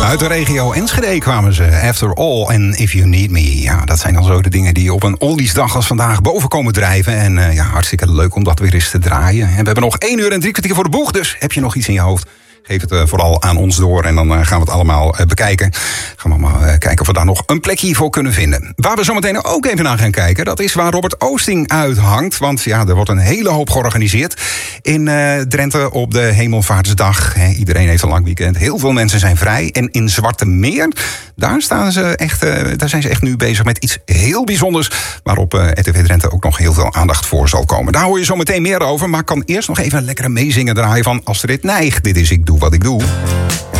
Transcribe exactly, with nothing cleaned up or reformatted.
Uit de regio Enschede kwamen ze. After All en If You Need Me. Ja, dat zijn dan zo de dingen die op een oldiesdag als vandaag boven komen drijven. En uh, ja, hartstikke leuk om dat weer eens te draaien. En we hebben nog één uur en drie kwartier voor de boeg. Dus heb je nog iets in je hoofd? Geef het uh, vooral aan ons door en dan uh, gaan we het allemaal uh, bekijken. Gaan we maar uh, kijken of we daar nog een plekje voor kunnen vinden. Waar we zometeen ook even naar gaan kijken, dat is waar Robert Oosting uithangt. Want ja, er wordt een hele hoop georganiseerd in uh, Drenthe op de Hemelvaartsdag. He, iedereen heeft een lang weekend. Heel veel mensen zijn vrij. En in Zwartemeer, daar, staan ze echt, uh, daar zijn ze echt nu bezig met iets heel bijzonders. Waarop uh, R T V Drenthe ook nog heel veel aandacht voor zal komen. Daar hoor je zometeen meer over. Maar ik kan eerst nog even een lekkere meezingen draaien van Astrid Nijg. Dit is Ik Doe Wat Ik Doe.